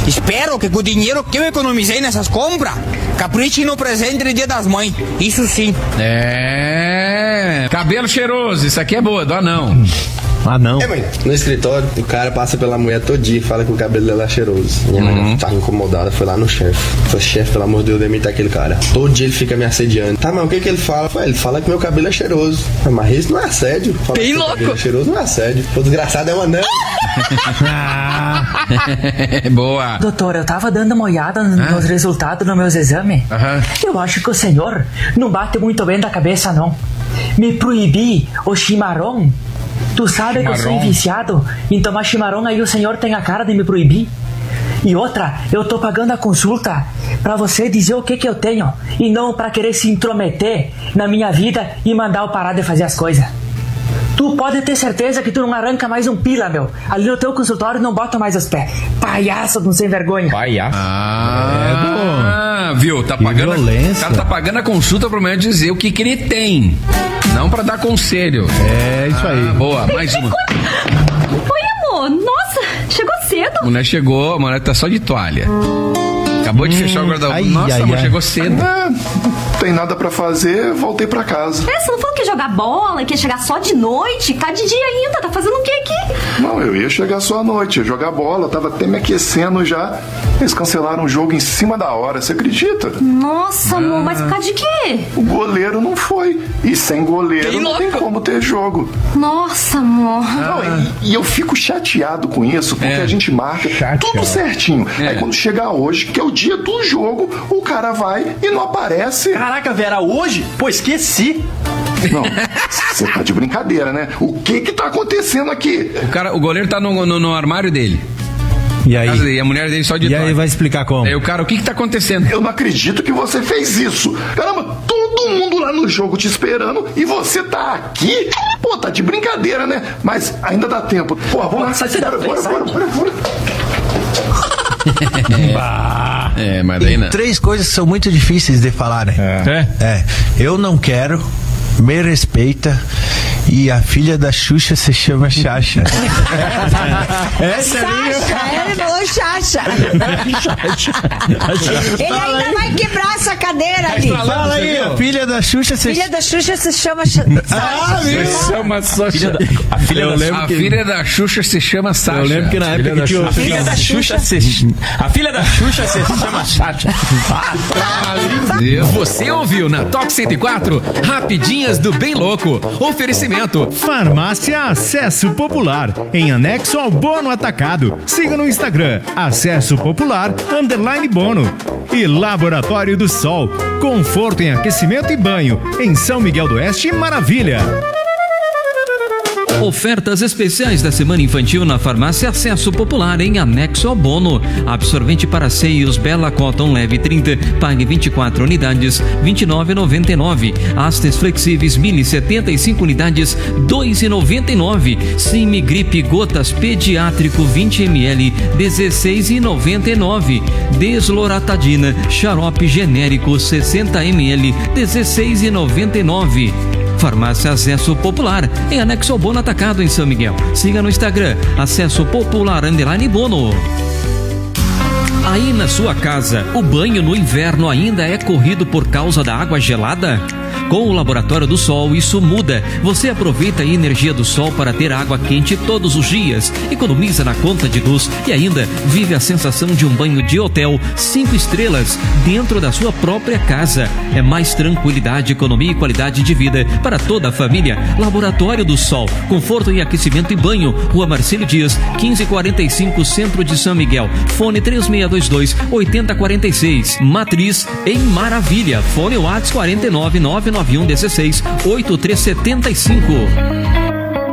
Espero que com o dinheiro que eu economizei nessas compras, capriche no presente de Dia das Mães. Isso sim. Cabelo cheiroso, isso aqui é boa, do anão. Não. Mãe, no escritório, o cara passa pela mulher todo dia e fala que o cabelo dela é cheiroso. Minha mãe tá incomodada, foi lá no chefe. Falei, chefe, pelo amor de Deus, demita aquele cara. Todo dia ele fica me assediando. Tá, mas o que ele fala? Ele fala que meu cabelo é cheiroso. Mas isso não é assédio. Bem louco. Cabelo é cheiroso não é assédio. O desgraçado é um anão. Boa. Doutor, eu tava dando uma olhada nos resultados dos meus exames. Eu acho que o senhor não bate muito bem da cabeça, não. Me proibi o chimarrão. Tu sabe que eu sou viciado em tomar chimarrão, aí o senhor tem a cara de me proibir. E outra, eu tô pagando a consulta pra você dizer o que eu tenho e não pra querer se intrometer na minha vida e mandar eu parar de fazer as coisas. Tu pode ter certeza que tu não arranca mais um pila, meu. Ali no teu consultório não bota mais os pés. Palhaço, não sem vergonha. Palhaço. Viu? Tá pagando, o cara tá pagando a consulta pro médico dizer o que ele tem. Não pra dar conselho. É isso aí. Boa, mais uma. Oi, amor. Nossa, chegou cedo. A mulher chegou, a mulher tá só de toalha. Acabou de fechar o guarda-roupa. Nossa, amor, chegou cedo. Não tem nada pra fazer, voltei pra casa. Você não falou que ia jogar bola, que ia chegar só de noite? Tá de dia ainda, tá fazendo o que aqui? Não, eu ia chegar só à noite, ia jogar bola, tava até me aquecendo já. Eles cancelaram o jogo em cima da hora, você acredita? Nossa, amor, mas por causa de quê? O goleiro não foi. E sem goleiro não tem como ter jogo. Nossa, amor. Não, e eu fico chateado com isso, porque a gente marca tudo certinho. Aí quando chegar hoje, que é o dia do jogo, o cara vai e não aparece. Caraca, Vera, hoje? Pô, esqueci. Não, você tá de brincadeira, né? O que tá acontecendo aqui? O goleiro tá no armário dele. E aí? E a mulher dele só de toalha. E aí vai explicar como? Aí o cara, o que tá acontecendo? Eu não acredito que você fez isso. Caramba, todo mundo lá no jogo te esperando e você tá aqui? Pô, tá de brincadeira, né? Mas ainda dá tempo. Pô, vamos lá, sai. Bora. Mas daí não. 3 coisas que são muito difíceis de falar, né? Eu não quero, me respeita e a filha da Xuxa se chama Xaxa. Sacha, ele falou Xaxa. Ele ainda vai quebrar essa cadeira ali. Fala aí, a filha da Xuxa se chama Sasha. A filha da Xuxa se chama Sasha. Eu lembro que na época que tinha a filha da Xuxa se chama Sasha. Você ouviu na Top 104 Rapidinhas do Bem Louco. Oferecimento Farmácia Acesso Popular, em anexo ao Bono Atacado. Siga no Instagram, Acesso Popular _Bono. E Laboratório do Sol, conforto em aquecimento e banho, em São Miguel do Oeste, Maravilha. Ofertas especiais da Semana Infantil na Farmácia Acesso Popular em anexo ao Bono. Absorvente para seios Bela Cotton Leve 30, pague 24 unidades, R$ 29,99. Hastes flexíveis Mini 75 unidades, R$ 2,99. Simi Gripe Gotas Pediátrico 20 ml, R$ 16,99. Desloratadina Xarope Genérico 60 ml, R$ 16,99. Farmácia Acesso Popular, em anexo ao Bono Atacado em São Miguel. Siga no Instagram, Acesso Popular _Bono. Aí na sua casa, o banho no inverno ainda é corrido por causa da água gelada? Com o Laboratório do Sol, isso muda. Você aproveita a energia do sol para ter água quente todos os dias, economiza na conta de luz e ainda vive a sensação de um banho de hotel 5 estrelas dentro da sua própria casa. É mais tranquilidade, economia e qualidade de vida para toda a família. Laboratório do Sol, conforto em aquecimento e banho. Rua Marcílio Dias, 1545, Centro de São Miguel. Fone 3622-8046. Matriz em Maravilha. Fone WhatsApp 49991168375.